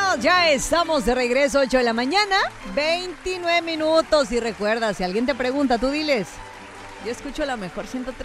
Bueno, ya estamos de regreso, 8 de la mañana, 29 minutos. Y recuerda, si alguien te pregunta, tú diles, yo escucho la mejor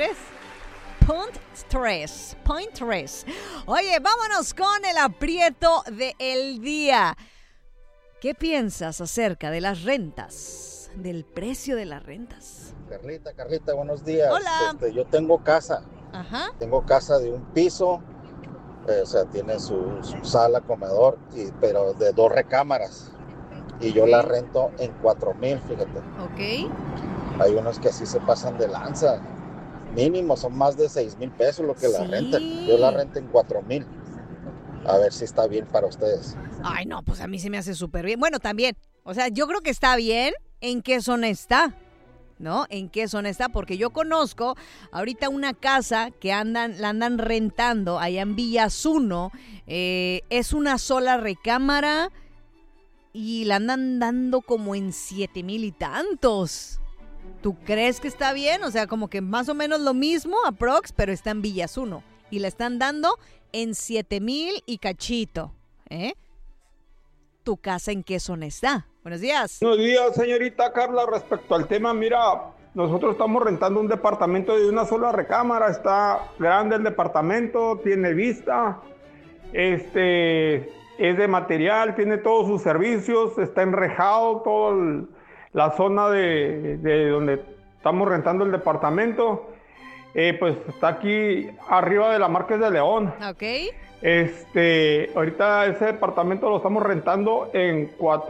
103.3. Oye, vámonos con el aprieto del día. ¿Qué piensas acerca de las rentas? Del precio de las rentas. Carlita, buenos días. Hola. Yo tengo casa. Ajá. Tengo casa de un piso, o sea, tiene su sala, comedor, pero de 2 recámaras. Y yo la rento en 4,000, fíjate. Ok. Hay unos que así se pasan de lanza. Mínimo son más de 6,000 pesos lo que la rentan. Yo la rento en 4,000. A ver si está bien para ustedes. Ay, no, pues a mí se me hace súper bien. Bueno, también, o sea, yo creo que está bien. ¿En qué zona está? ¿No? ¿En qué zona está? Porque yo conozco ahorita una casa que la andan rentando allá en Villazuno. Es una sola recámara y la andan dando como en 7,000 y tantos. ¿Tú crees que está bien? O sea, como que más o menos lo mismo, aprox, pero está en Villazuno. Y la están dando en 7,000 y cachito. ¿Tu casa en qué zona está? Buenos días. Buenos días, señorita Carla. Respecto al tema, mira, nosotros estamos rentando un departamento de una sola recámara. Está grande el departamento, tiene vista, es de material, tiene todos sus servicios, está enrejado toda la zona de donde estamos rentando el departamento. Pues está aquí arriba de la Márquez de León. Ok. Ahorita ese departamento lo estamos rentando en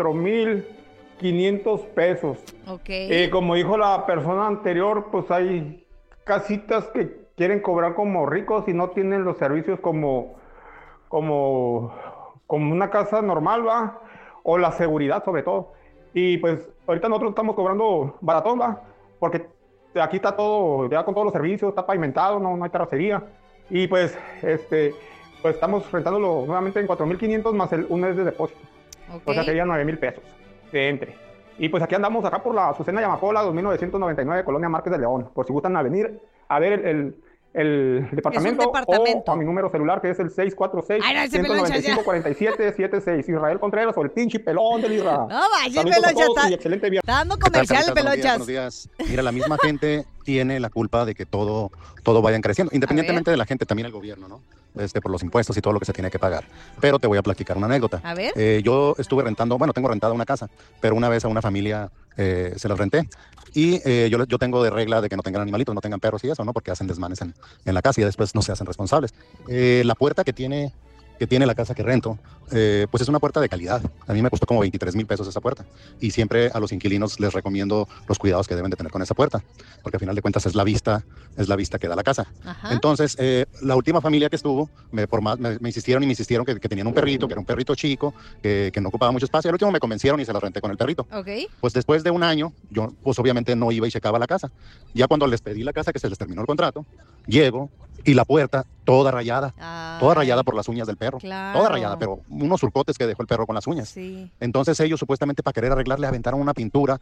4,500 pesos. Ok. Como dijo la persona anterior, pues hay casitas que quieren cobrar como ricos y no tienen los servicios como una casa normal, ¿va? O la seguridad, sobre todo. Y pues ahorita nosotros estamos cobrando baratón, ¿va? Porque aquí está todo, ya con todos los servicios, está pavimentado, no hay terracería. Y pues, pues estamos rentándolo nuevamente en 4,500 más un mes de depósito. Okay. O sea, serían 9,000 pesos de entre. Y pues aquí andamos acá por la Azucena Yamapola, 2999, Colonia Márquez de León. Por si gustan a venir a ver el departamento, o a mi número celular, que es el 646-195-4776. Israel Contreras, o el pinche pelón del Israel. No vaya, Pelocha, excelente viaje. Está dando comercial de Pelochas. Buenos días. Mira, la misma gente tiene la culpa de que todo vaya creciendo, independientemente de la gente, también el gobierno, ¿no? Por los impuestos y todo lo que se tiene que pagar. Pero te voy a platicar una anécdota. A ver. Yo estuve rentando, tengo rentada una casa, pero una vez a una familia se las renté. Y yo tengo de regla de que no tengan animalitos, no tengan perros y eso, ¿no? Porque hacen desmanes en la casa y después no se hacen responsables. La puerta que tiene la casa que rento, pues es una puerta de calidad. A mí me costó como 23,000 pesos esa puerta. Y siempre a los inquilinos les recomiendo los cuidados que deben de tener con esa puerta, porque al final de cuentas es la vista que da la casa. Ajá. Entonces, la última familia que estuvo, me insistieron que tenían un perrito, que era un perrito chico, que no ocupaba mucho espacio. Al último me convencieron y se la renté con el perrito. Okay. Pues después de un año, yo pues obviamente no iba y checaba la casa. Ya cuando les pedí la casa, que se les terminó el contrato, llego y la puerta toda rayada por las uñas del perro. Claro. Toda rayada, pero unos surcotes que dejó el perro con las uñas. Sí. Entonces ellos supuestamente para querer arreglarle aventaron una pintura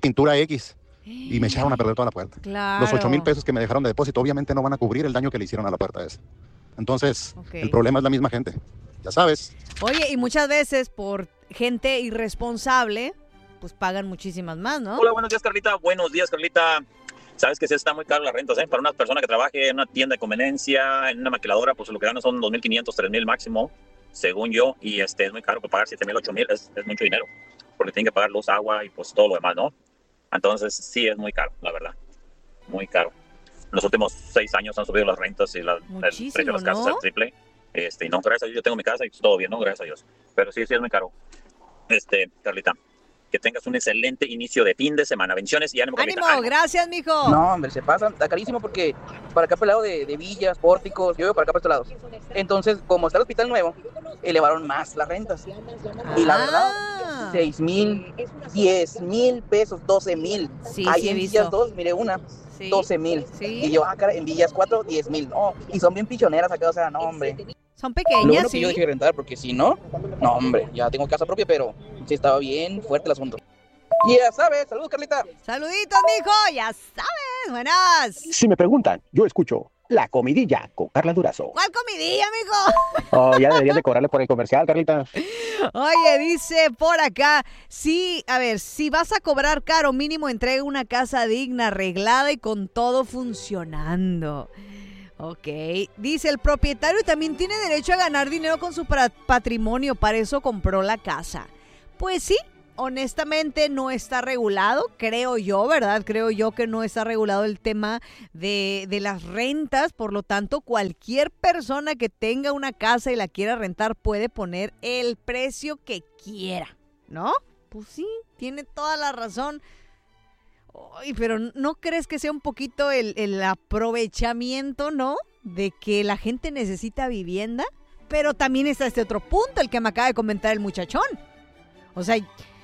X y me echaron a perder toda la puerta. Claro. Los 8,000 pesos que me dejaron de depósito obviamente no van a cubrir el daño que le hicieron a la puerta esa. Entonces, el problema es la misma gente. Ya sabes. Oye, y muchas veces por gente irresponsable, pues pagan muchísimas más, ¿no? Hola, buenos días, Carlita. Buenos días, Carlita. Sabes que sí está muy caro las rentas, ¿eh? Para una persona que trabaje en una tienda de conveniencia, en una maquiladora, pues lo que gana son 2,500, 3,000 máximo, según yo. Y es muy caro, que pagar 7,000, 8,000 es mucho dinero, porque tienen que pagar luz, agua y pues todo lo demás, ¿no? Entonces sí es muy caro, la verdad. Muy caro. En los últimos 6 años han subido las rentas y el precio de las casas al triple. Y no, gracias a Dios, yo tengo mi casa y todo bien, ¿no? Gracias a Dios. Pero sí es muy caro. Carlita, que tengas un excelente inicio de fin de semana. Bendiciones y ánimo. ¡Ánimo! Gracias, mijo. No, hombre, se pasan. Está carísimo porque para acá por el lado de villas, pórticos, yo vivo para acá por estos lados. Entonces, como está el hospital nuevo, elevaron más las rentas. Y la verdad, 6,000, 10,000 pesos, 12,000. Sí, hay sí, en he Villas visto. 2, mire una, 12,000. Sí. Y yo acá en Villas 4, 10,000. No, y son bien pichoneras acá, o sea, no, hombre. Son Lo pequeñas, bueno sí. que yo dejé de rentar, porque si no, hombre, ya tengo casa propia, pero sí estaba bien fuerte el asunto. Y ya sabes, saludos, Carlita. Saluditos, mijo, ya sabes, buenas. Si me preguntan, yo escucho La Comidilla con Carla Durazo. ¿Cuál comidilla, mijo? Oh, ya deberías de cobrarle por el comercial, Carlita. Oye, dice por acá, sí, a ver, si vas a cobrar caro, mínimo entrega una casa digna, arreglada y con todo funcionando. Ok, dice el propietario también tiene derecho a ganar dinero con su patrimonio, para eso compró la casa. Pues sí. Honestamente no está regulado, creo yo, ¿verdad? Creo yo que no está regulado el tema de las rentas, por lo tanto, cualquier persona que tenga una casa y la quiera rentar puede poner el precio que quiera, ¿no? Pues sí, tiene toda la razón. Ay, pero ¿no crees que sea un poquito el aprovechamiento, ¿no? De que la gente necesita vivienda, pero también está este otro punto, el que me acaba de comentar el muchachón. O sea,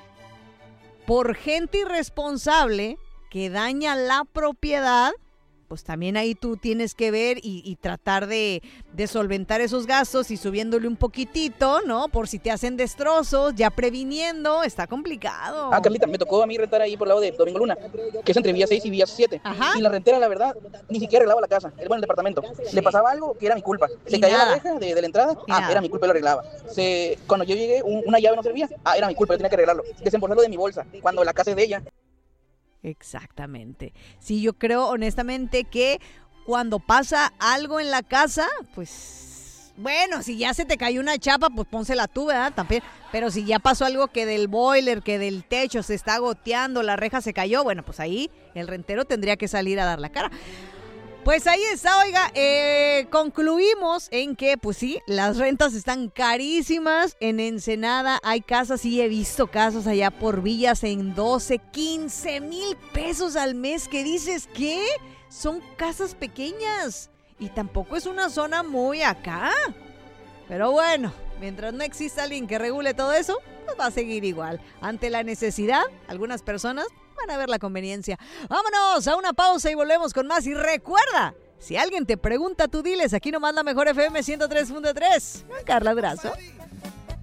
por gente irresponsable que daña la propiedad, pues también ahí tú tienes que ver y tratar de solventar esos gastos y subiéndole un poquitito, ¿no? Por si te hacen destrozos, ya previniendo, está complicado. Carlita, me tocó a mí rentar ahí por el lado de Domingo Luna, que es entre vías 6 y vías 7. Ajá. Y la rentera, la verdad, ni siquiera arreglaba la casa, el departamento. Le pasaba algo que era mi culpa. Se caía la reja de la entrada, era mi culpa, lo arreglaba. Cuando yo llegué, una llave no servía, era mi culpa, yo tenía que arreglarlo. Desembolsarlo de mi bolsa, cuando la casa es de ella. Exactamente. Sí, yo creo honestamente que cuando pasa algo en la casa, pues, bueno, si ya se te cayó una chapa, pues pónsela tú, ¿verdad? También. Pero si ya pasó algo que del boiler, que del techo se está goteando, la reja se cayó, bueno, pues ahí el rentero tendría que salir a dar la cara. Pues ahí está, oiga, concluimos en que, pues sí, las rentas están carísimas. En Ensenada hay casas, sí he visto casas allá por villas en 12, 15 mil pesos al mes. ¿Qué dices? ¿Qué? Son casas pequeñas y tampoco es una zona muy acá. Pero bueno, mientras no exista alguien que regule todo eso, pues va a seguir igual. Ante la necesidad, algunas personas van a ver la conveniencia. Vámonos a una pausa y volvemos con más. Y recuerda, si alguien te pregunta, tú diles, aquí nomás la mejor FM 103.3. Carla Durazo.